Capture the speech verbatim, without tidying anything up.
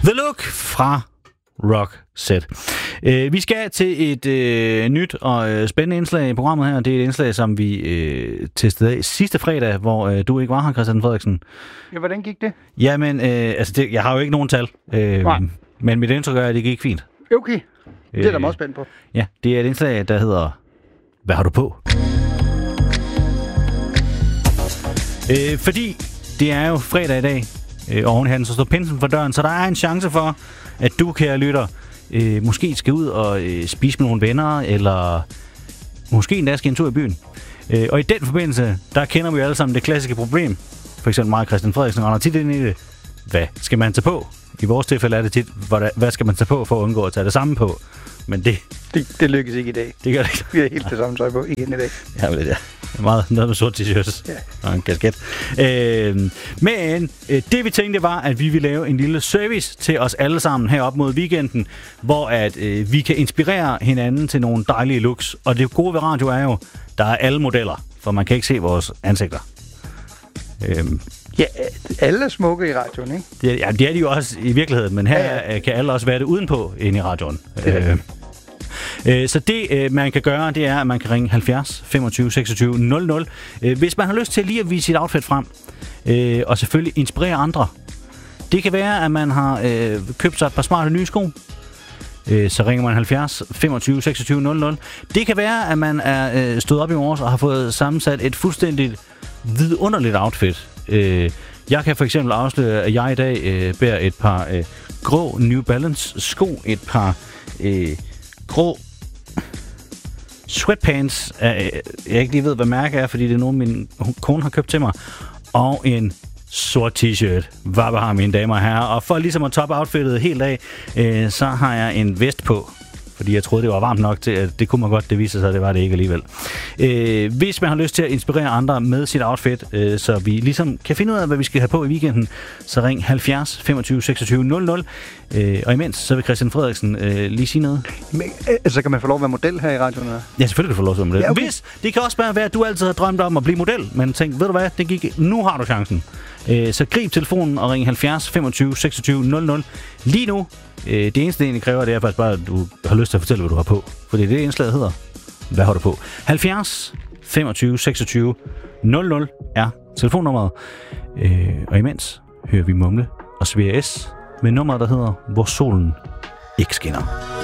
The Look fra Roxette. Øh, vi skal til et øh, nyt og øh, spændende indslag i programmet her. Det er et indslag, som vi øh, testede af sidste fredag, hvor øh, du ikke var her, Christian Frederiksen. Ja, hvordan gik det? Jamen, øh, altså det, jeg har jo ikke nogen tal. Øh, men mit indtryk er, at det gik fint. Okay, det er der meget spændt på. Ja, det er et indslag, der hedder Hvad har du på? Øh, fordi det er jo fredag i dag, øh, og oven i hatten, så står pinsen for døren, så der er en chance for, at du, kære lytter, øh, måske skal ud og øh, spise med nogle venner, eller måske endda skal en tur i byen. Øh, og i den forbindelse, der kender vi jo alle sammen det klassiske problem. For eksempel mig og Christian Frederiksen render tit ind i det. Hvad skal man tage på? I vores tilfælde er det tit, hvad skal man tage på for at undgå at tage det samme på? Men det... Det, det lykkes ikke i dag. Det gør det ikke. Vi har helt det samme tøj på igen i dag. Ja, men det er meget noget med sort t-shirts ja. Og en kasket. Øh, men øh, det vi tænkte var, at vi ville lave en lille service til os alle sammen her op mod weekenden, hvor at øh, vi kan inspirere hinanden til nogle dejlige looks. Og det gode ved radio er jo, der er alle modeller, for man kan ikke se vores ansigter. Øh, Ja, alle er smukke i radioen, ikke? Det, ja, det er de jo også i virkeligheden, men her ja, ja. kan alle også være det udenpå inde i radioen. Øh, øh, så det, øh, man kan gøre, det er, at man kan ringe halvfjerds femogtyve seksogtyve nul nul, øh, hvis man har lyst til lige at vise sit outfit frem, øh, og selvfølgelig inspirere andre. Det kan være, at man har øh, købt sig et par smarte nye sko, øh, så ringer man halvfjerds femogtyve seksogtyve nul nul. Det kan være, at man er øh, stået op i morges og har fået sammensat et fuldstændigt vidunderligt outfit. Øh, jeg kan for eksempel afsløre, at jeg i dag øh, bærer et par øh, grå New Balance sko, et par øh, grå sweatpants, øh, jeg ikke lige ved, hvad mærke er, fordi det er noget, min kone har købt til mig, og en sort t-shirt. Hvad har mine damer og herrer? Og for ligesom at toppe outfittet helt af, øh, så har jeg en vest på. Fordi jeg troede, det var varmt nok til, at det kunne man godt, det viser sig, at det var det ikke alligevel. Øh, hvis man har lyst til at inspirere andre med sit outfit, øh, så vi ligesom kan finde ud af, hvad vi skal have på i weekenden, så ring halvfjerds femogtyve seksogtyve nul nul. Øh, og imens, så vil Christian Frederiksen øh, lige sige noget. Men, altså, kan man få lov at være model her i radioen? Eller? Ja, selvfølgelig kan du få lov at være model. Ja, okay. Hvis, det kan også bare være, at du altid har drømt om at blive model, men tænk, ved du hvad, det gik, nu har du chancen. Øh, så grib telefonen og ring halvfjerds femogtyve seksogtyve nul nul. Lige nu, øh, det eneste, det egentlig kræver, det er faktisk bare, at du har lyst til at fortælle, hvad du har på. Fordi det indslaget hedder, hvad har du på? halvfjerds femogtyve seksogtyve nul nul er telefonnummeret. Øh, og imens hører vi Mumle og Svea S med nummeret, der hedder Hvor solen ikke skinner.